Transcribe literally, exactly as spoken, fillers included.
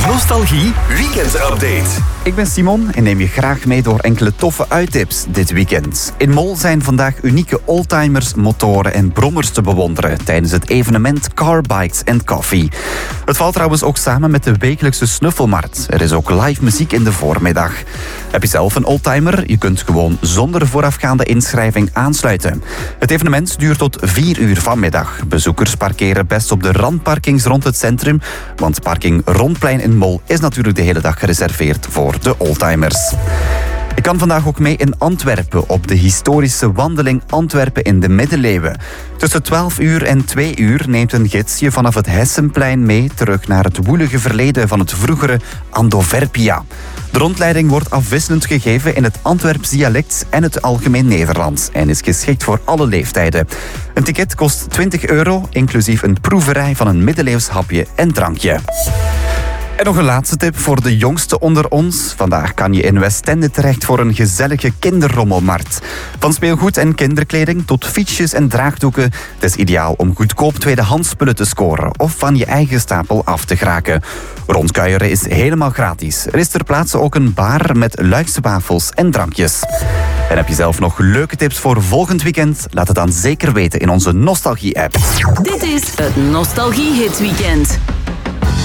Nostalgie Weekend Update. Ik ben Simon en neem je graag mee door enkele toffe uittips dit weekend. In Mol zijn vandaag unieke oldtimers, motoren en brommers te bewonderen tijdens het evenement Car Bikes and Coffee. Het valt trouwens ook samen met de wekelijkse snuffelmarkt. Er is ook live muziek in de voormiddag. Heb je zelf een oldtimer? Je kunt gewoon zonder voorafgaande inschrijving aansluiten. Het evenement duurt tot vier uur vanmiddag. Bezoekers parkeren best op de randparkings rond het centrum, want parking Rondplein in Mol is natuurlijk de hele dag gereserveerd voor de oldtimers. Ik kan vandaag ook mee in Antwerpen op de historische wandeling Antwerpen in de middeleeuwen. Tussen twaalf uur en twee uur neemt een gids je vanaf het Hessenplein mee terug naar het woelige verleden van het vroegere Andoverpia. De rondleiding wordt afwisselend gegeven in het Antwerps dialect en het algemeen Nederlands en is geschikt voor alle leeftijden. Een ticket kost twintig euro, inclusief een proeverij van een middeleeuws hapje en drankje. En nog een laatste tip voor de jongsten onder ons. Vandaag kan je in Westende terecht voor een gezellige kinderrommelmarkt. Van speelgoed en kinderkleding tot fietsjes en draagdoeken. Het is ideaal om goedkoop tweedehands spullen te scoren of van je eigen stapel af te geraken. Rondkuieren is helemaal gratis. Er is ter plaatse ook een bar met luikse wafels en drankjes. En heb je zelf nog leuke tips voor volgend weekend? Laat het dan zeker weten in onze Nostalgie-app. Dit is het Nostalgie Hit Weekend.